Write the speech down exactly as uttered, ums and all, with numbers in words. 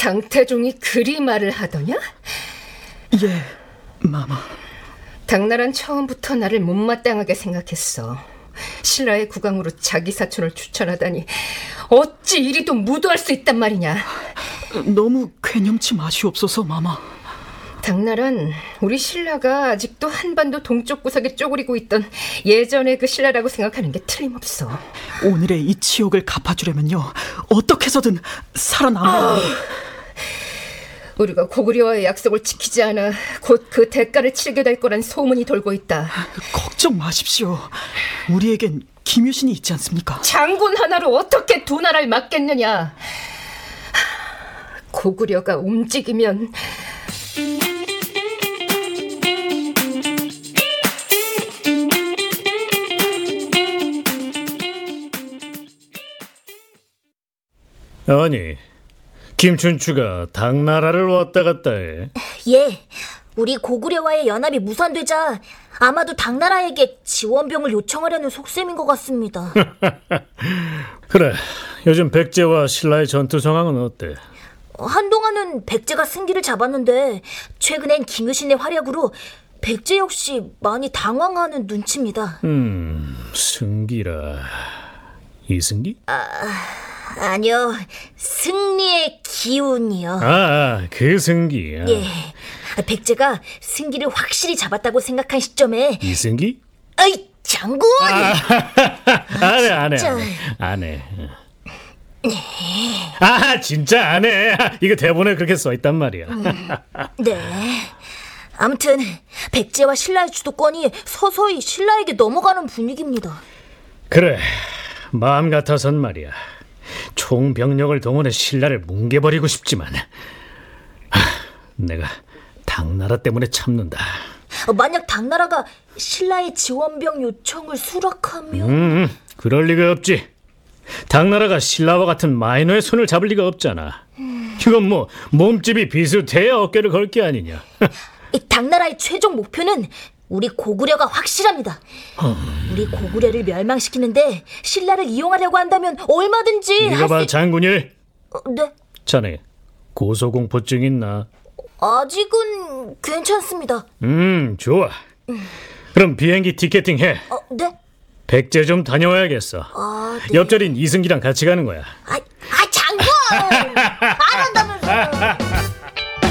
장태종이 그리 말을 하더냐? 예, 마마. 당나란 처음부터 나를 못마땅하게 생각했어. 신라의 국왕으로 자기 사촌을 추천하다니 어찌 이리도 무도할 수 있단 말이냐. 너무 괴념치 마시옵소서, 마마. 당나란 우리 신라가 아직도 한반도 동쪽 구석에 쪼그리고 있던 예전의 그 신라라고 생각하는 게 틀림없어. 오늘의 이 치욕을 갚아주려면요, 어떻게 해서든 살아남아야 해. 우리가 고구려와의 약속을 지키지 않아 곧 그 대가를 치르게 될 거란 소문이 돌고 있다. 걱정 마십시오. 우리에겐 김유신이 있지 않습니까? 장군 하나로 어떻게 두 나라를 맡겠느냐. 고구려가 움직이면 아니, 김춘추가 당나라를 왔다 갔다 해. 예, 우리 고구려와의 연합이 무산되자 아마도 당나라에게 지원병을 요청하려는 속셈인 것 같습니다. 그래, 요즘 백제와 신라의 전투 상황은 어때? 한동안은 백제가 승기를 잡았는데 최근엔 김유신의 활약으로 백제 역시 많이 당황하는 눈치입니다. 음, 승기라... 이승기? 아, 아니요, 승리의 기운이요. 아, 아, 그 승기. 아. 예, 백제가 승기를 확실히 잡았다고 생각한 시점에 이승기? 아이, 장군! 아, 안해 안해 진짜. 안해. 아, 진짜 안해. 이거 대본에 그렇게 써있단 말이야. 음, 네, 아무튼 백제와 신라의 주도권이 서서히 신라에게 넘어가는 분위기입니다. 그래, 마음 같아선 말이야, 총병력을 동원해 신라를 뭉개버리고 싶지만 하, 내가 당나라 때문에 참는다. 만약 당나라가 신라의 지원병 요청을 수락하면... 음, 그럴 리가 없지. 당나라가 신라와 같은 마이너의 손을 잡을 리가 없잖아. 음. 이건 뭐 몸집이 비슷해야 어깨를 걸 게 아니냐. 당나라의 최종 목표는 우리 고구려가 확실합니다. 음. 우리 고구려를 멸망시키는데 신라를 이용하려고 한다면 얼마든지... 네가 봐, 수... 장군일. 어, 네? 자네 고소공포증 있나? 아직은 괜찮습니다. 음, 좋아. 음. 그럼 비행기 티켓팅 해. 어, 네? 백제 좀 다녀와야겠어. 아, 네. 옆자리는 이승기랑 같이 가는 거야. 아, 아 장군! 안 한다면서요.